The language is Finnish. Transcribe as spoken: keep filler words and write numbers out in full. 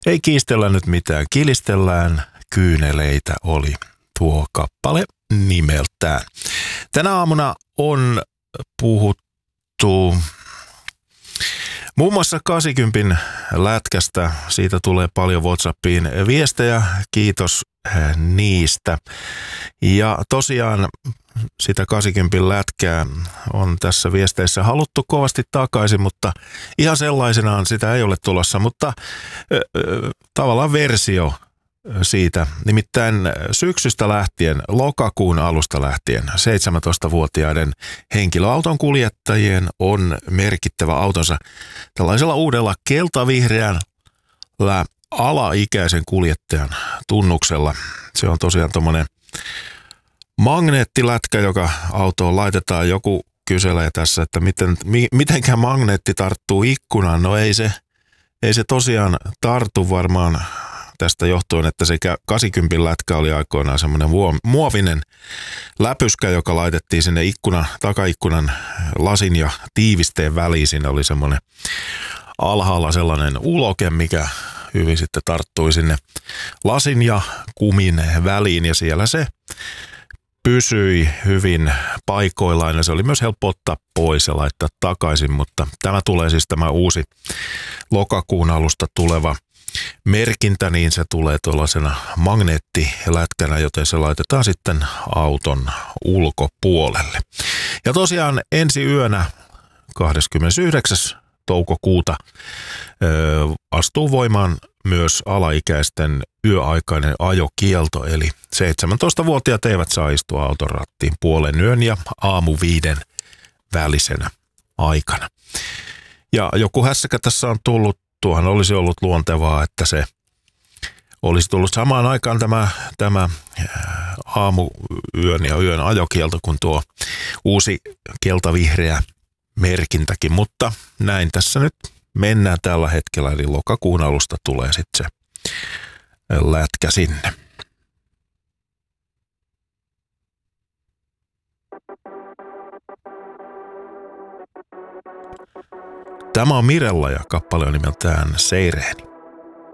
Ei kiistellä nyt mitään, kilistellään kyyneleitä oli tuo kappale nimeltään. Tänä aamuna on puhuttu muun muassa kahdeksankymmentä lätkästä. Siitä tulee paljon WhatsAppiin viestejä. Kiitos niistä. Ja tosiaan sitä kahdeksankymmentä lätkää on tässä viesteissä haluttu kovasti takaisin, mutta ihan sellaisenaan sitä ei ole tulossa. Mutta ö, ö, tavallaan versio siitä, nimittäin syksystä lähtien, lokakuun alusta lähtien, seitsemäntoistavuotiaiden henkilöauton kuljettajien on merkittävä autonsa tällaisella uudella keltavihreällä alaikäisen kuljettajan tunnuksella. Se on tosiaan tommonen magneettilätkä, joka autoon laitetaan. Joku kyselee tässä, että miten, mi, mitenkä magneetti tarttuu ikkunaan. No ei se, ei se tosiaan tartu varmaan tästä johtuen, että se kahdeksankymmentä lätkä oli aikoinaan semmoinen muovinen läpyskä, joka laitettiin sinne ikkuna, takaikkunan lasin ja tiivisteen väliin. Siinä oli semmoinen alhaalla sellainen uloke, mikä hyvin sitten tarttui sinne lasin ja kumin väliin ja siellä se pysyi hyvin paikoillaan ja se oli myös helppo ottaa pois ja laittaa takaisin, mutta tämä tulee siis tämä uusi lokakuun alusta tuleva merkintä, niin se tulee tuollaisena magneettilätkänä, joten se laitetaan sitten auton ulkopuolelle. Ja tosiaan ensi yönä kahdeskymmenesyhdeksäs toukokuuta ö, astuu voimaan myös alaikäisten yöaikainen ajokielto, eli seitsemäntoistavuotiaat eivät saa istua auton rattiin puolen yön ja aamu viiden välisenä aikana. Ja joku hässäkä tässä on tullut. Tuohan olisi ollut luontevaa, että se olisi tullut samaan aikaan tämä, tämä aamuyön ja yön ajokielto kuin tuo uusi keltavihreä merkintäkin, mutta näin tässä nyt mennään tällä hetkellä, eli lokakuun alusta tulee sitten se lätkä sinne. Tämä on Mirella ja kappale on nimeltään Seireeni.